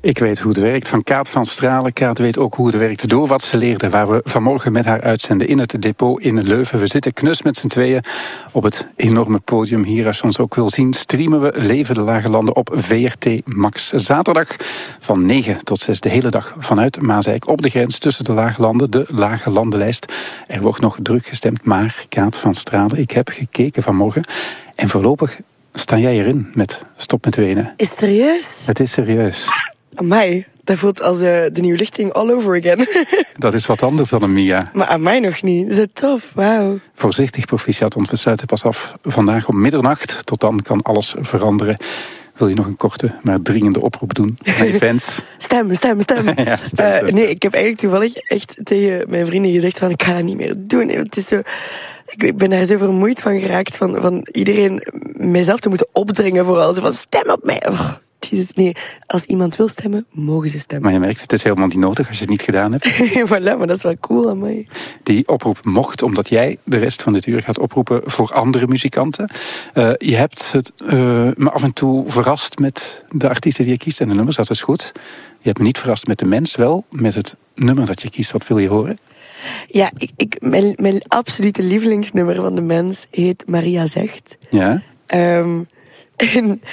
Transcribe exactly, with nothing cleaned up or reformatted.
Ik weet hoe het werkt van Kaat van Stralen. Kaat weet ook hoe het werkt door wat ze leerde. Waar we vanmorgen met haar uitzenden in het depot in Leuven. We zitten knus met z'n tweeën op het enorme podium hier. Als je ons ook wil zien, streamen we Leven de Lage Landen op V R T Max. Zaterdag van negen tot zes de hele dag vanuit Maaseik. Op de grens tussen de Lage Landen, de Lage Landenlijst. Er wordt nog druk gestemd, maar Kaat van Stralen, ik heb gekeken vanmorgen. En voorlopig sta jij erin met Stop met Wenen. Is het serieus? Het is serieus. Amai, dat voelt als uh, de nieuwe lichting all over again. Dat is wat anders dan een Mia. Maar aan mij nog niet. Dat is tof, wauw. Voorzichtig proficiat, want we sluiten pas af vandaag om middernacht. Tot dan kan alles veranderen. Wil je nog een korte, maar dringende oproep doen aan je fans? Stem, stem, stem. ja, stem, uh, stem. Nee, ik heb eigenlijk toevallig echt tegen mijn vrienden gezegd van ik ga dat niet meer doen. Het is zo... Ik ben daar zo vermoeid van geraakt van, van iedereen mijzelf te moeten opdringen vooral. Zo van stem op mij. Oh, Jezus, nee. Als iemand wil stemmen, mogen ze stemmen. Maar je merkt, het is helemaal niet nodig als je het niet gedaan hebt. Voilà, maar dat is wel cool aan mij. Die oproep mocht, omdat jij de rest van dit uur gaat oproepen voor andere muzikanten. Uh, je hebt het, uh, me af en toe verrast met de artiesten die je kiest en de nummers, dat is goed. Je hebt me niet verrast met de mens, wel met het nummer dat je kiest. Wat wil je horen? Ja, ik, ik, mijn, mijn absolute lievelingsnummer van de mens heet Maria Zegt. Ja. Um, en